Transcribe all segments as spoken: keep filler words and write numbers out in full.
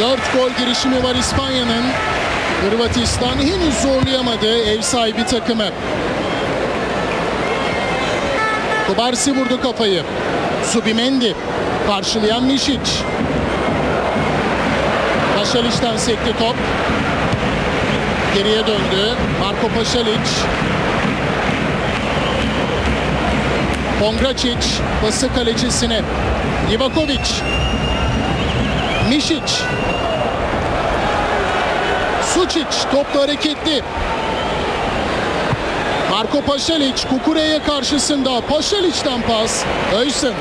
Dört gol girişimi var İspanya'nın. Hırvatistan henüz zorlayamadı ev sahibi takımı. Kubarsi vurdu kafayı. Zubimendi karşılayan Mišić. Pašalić'ten sekti top. Geriye döndü. Marko Pašalić. Pongračić bası kalecisine. Livaković. Mišić. Sučić topla hareketli. Marko Pašalić Kukureya karşısında. Pašalić'ten pas. Öysen.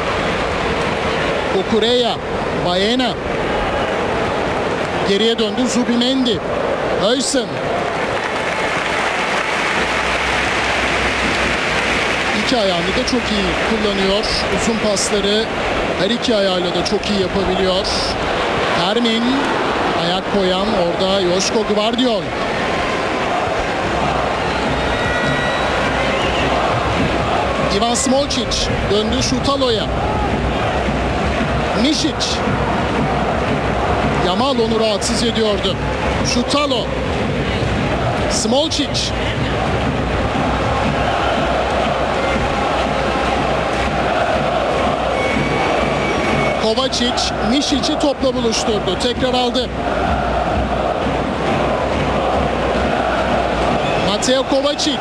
Kukureya. Baena. Geriye döndü Zubimendi. Öysen. İki ayağını da çok iyi kullanıyor. Uzun pasları her iki ayağıyla da çok iyi yapabiliyor. Hermin ayak koyan orada Joško Gvardiol. Ivan Smolčić döndü Šutalo'ya. Mišić. Yamal onu rahatsız ediyordu. Šutalo. Smolčić. Kovačić Mišić'i topla buluşturdu. Tekrar aldı. Mateo Kovačić.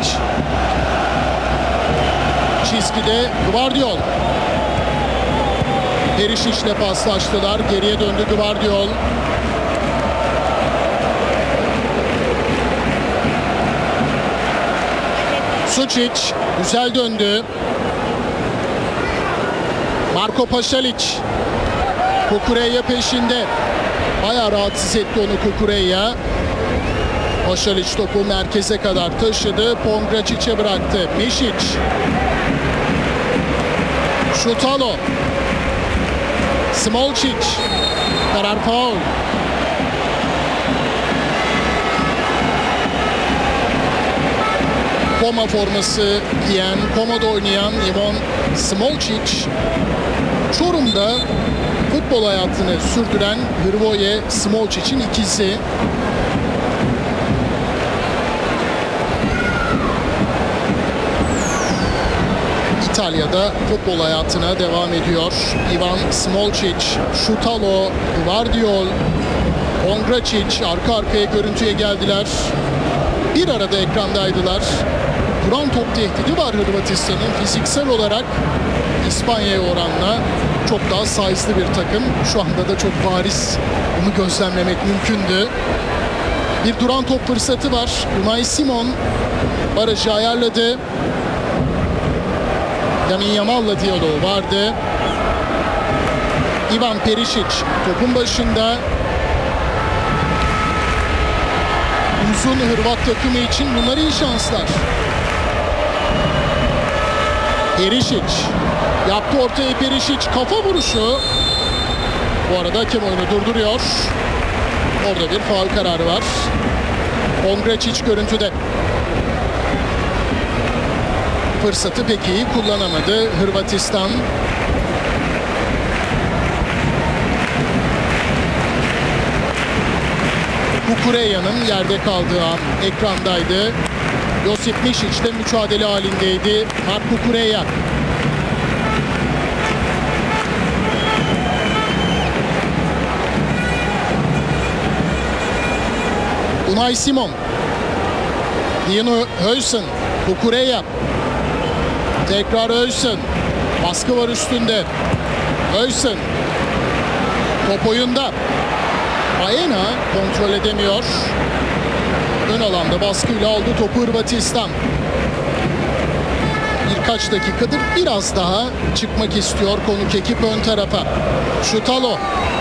Çizgide Gvardiol. Perisić'le paslaştılar. Geriye döndü Gvardiol. Sučić güzel döndü. Marko Pašalić. Kukureya peşinde. Bayağı rahatsız etti onu Kukureya. Pašalić topu merkeze kadar taşıdı. Pongračić'e bıraktı. Mišić. Šutalo. Smolčić. Karar faul. Koma forması giyen, Koma'da oynayan Ivan Smolčić, Çorum'da futbol hayatını sürdüren Hrvoje Smolčić'in ikizi. İtalya'da futbol hayatına devam ediyor. Ivan Smolčić, Šutalo, Gvardiol, Pongračić arka arkaya görüntüye geldiler. Bir arada ekrandaydılar. Duran top tehdidi var Hırvatistan'ın. Fiziksel olarak İspanya'ya oranla çok daha size'lı bir takım. Şu anda da çok bariz bunu gözlemlemek mümkündü. Bir duran top fırsatı var. Unai Simon barajı ayarladı. Lamine Yamal'la diyaloğu vardı. Ivan Perisić topun başında. Uzun Hırvat takımı için bunlar iyi şanslar. Perisić yaptı ortaya. Perisić kafa vuruşu. Bu arada hakem oyunu durduruyor. Orada bir faul kararı var. Pongračić görüntüde. Fırsatı pek iyi kullanamadı Hırvatistan. Kukureya'nın yerde kaldığı an ekrandaydı. Josip Mišić de mücadele halindeydi. Mark Kukureya. Unai Simon. Dino Öysen. Kukureya. Tekrar Öysen. Baskı var üstünde. Öysen. Top oyunda. Baena kontrol edemiyor. Ön alanda baskıyla aldı topu Hırvatistan. Birkaç dakikadır biraz daha çıkmak istiyor konuk ekip ön tarafa. Šutalo.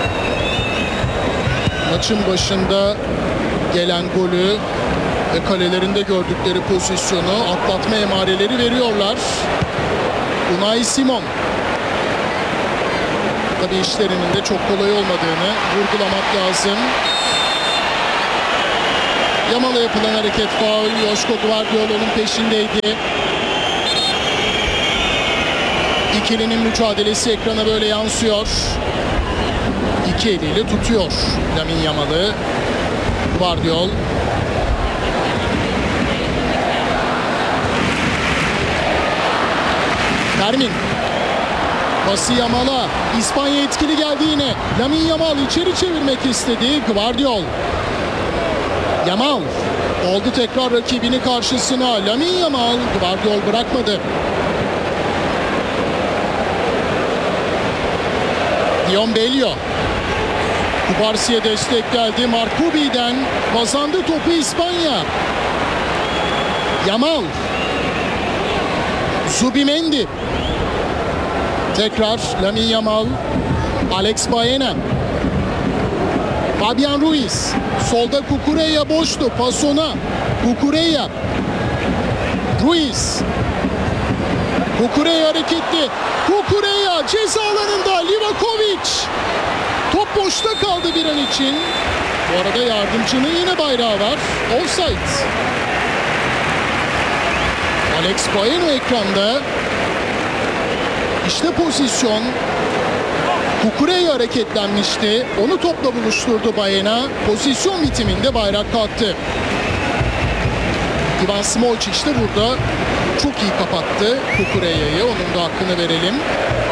Maçın başında gelen golü ve kalelerinde gördükleri pozisyonu atlatma emareleri veriyorlar. Unai Simon. Tabii işlerinin de çok kolay olmadığını vurgulamak lazım. Yamal'a yapılan hareket faul. Joško Gvardiol onun peşindeydi. İkilinin mücadelesi ekrana böyle yansıyor. İki İki eliyle tutuyor Lamine Yamal'ı. Gvardiol. Fermin. Pası Yamal'a. İspanya etkili geldi yine. Lamine Yamal içeri çevirmek istedi. Gvardiol. Yamal. Oldu tekrar rakibini karşısına. Lamine Yamal. Gvardiol bırakmadı. Dion Belio. Kubarsi'ye destek geldi. Mark Kubi'den kazandı topu İspanya. Yamal. Zubimendi. Tekrar Lamine Yamal. Alex Baena. Fabian Ruiz. Solda Cucurella boştu. Pasona. Cucurella. Ruiz. Cucurella hareketli. Cucurella ceza alanında. Livakovic. Top boşta kaldı bir an için. Bu arada yardımcının yine bayrağı var. Offside. Alex Baena ekranda. İşte pozisyon. Cucurella hareketlenmişti. Onu topla buluşturdu Baena. Pozisyon bitiminde bayrak kalktı. Ivan Smolcic de burada çok iyi kapattı Cucurella'yı. Onun da hakkını verelim.